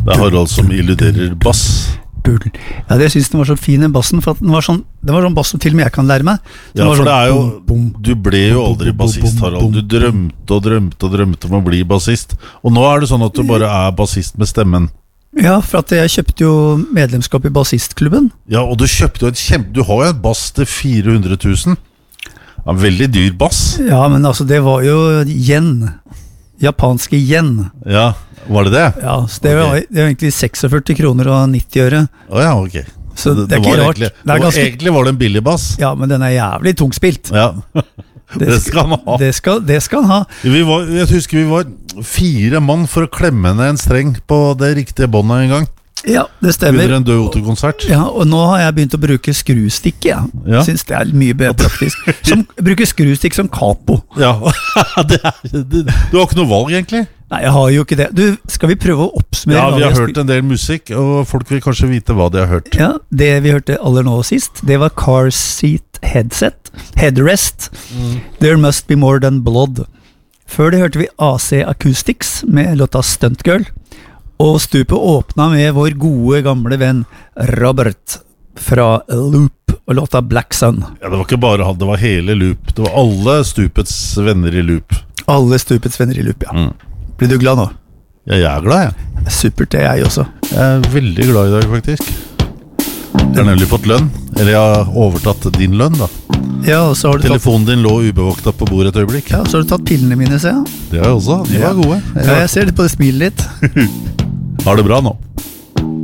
Det er Harald som illuderer bass. Bull. Ja, det synes den var så fin, den bassen, for at den var sånn bass som til og med jeg kan lære meg. Ja, for det er jo, du ble jo aldri bassist, Harald. Du drømte om å bli bassist. Og nå er det sånn at du bare er bassist med stemmen. Ja, for at jeg kjøpte jo medlemskap i bassistklubben. Ja, og du kjøpte jo du har jo en bass til 400 000. En veldig dyr bass. Ja, men altså, det var jo yen. Japanske yen. Ja, var det det? Ja, så det var egentlig 46 kroner og 90 øre. Åja, ok. Så det er ikke rart. Egentlig var det en billig bass. Ja, men den er jævlig tungspilt. Ja, det skal han ha. Det skal han ha. Jeg husker vi var 4 mann for å klemme ned en streng på det riktige båndet en gang. Ja, det stemmer. Under en Død Otto-konsert. Ja, og nå har jeg begynt å bruke skrustikk, ja. Synes det er mye bedre praktisk. Bruker skrustikk som capo. Ja, du har ikke noe valg egentlig? Nei, jeg har jo ikke det. Du, skal vi prøve å oppsummere? Ja, vi har hørt en del musikk, og folk vil kanskje vite hva de har hørt. Ja, det vi hørte aller nå sist, det var Car Seat Headrest. There Must Be More Than Blood. Før det hørte vi AC Acoustics med låta Stunt Girl. Og stupet åpna med vår gode gamle venn Robert fra Loop og låta Black Sun. Ja, det var ikke bare han, det var hele Loop. Det var alle stupets venner i Loop. Alle stupets venner i Loop, ja. Blir du glad nå? Ja, jeg er glad, jeg. Supert, det er jeg også. Jeg er veldig glad i dag, faktisk. Jeg har nemlig fått lønn. Eller jeg har overtatt din lønn, da. Ja, og så har du telefonen din lå ubevokta på bordet et øyeblikk. Ja, så har du tatt pillene mine, ser jeg. Det har jeg også, de var gode. Ja, jeg ser det på det smilet ditt. Har det bra nå.